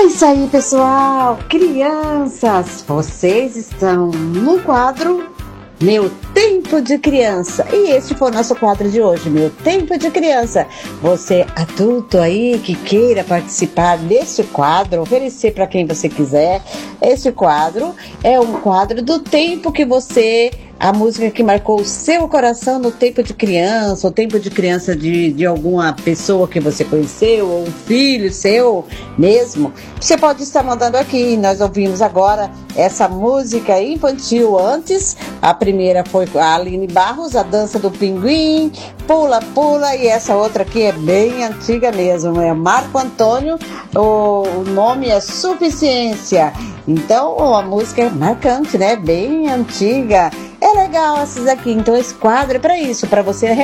É isso aí, pessoal! Crianças, vocês estão no quadro Meu Tempo de Criança. E este foi o nosso quadro de hoje, Meu Tempo de Criança. Você, adulto aí, que queira participar deste quadro, oferecer para quem você quiser. Este quadro é um quadro do tempo que você... A música que marcou o seu coração no tempo de criança, o tempo de criança de alguma pessoa que você conheceu, ou um filho seu mesmo. Você pode estar mandando aqui. Nós ouvimos agora essa música infantil antes. A primeira foi a Aline Barros, A Dança do Pinguim, Pula, Pula. E essa outra aqui é bem antiga mesmo, é Marco Antônio. O nome é Suficiência. Então a música é marcante, né? Bem antiga. É legal essas aqui. Então esse quadro é para isso, para você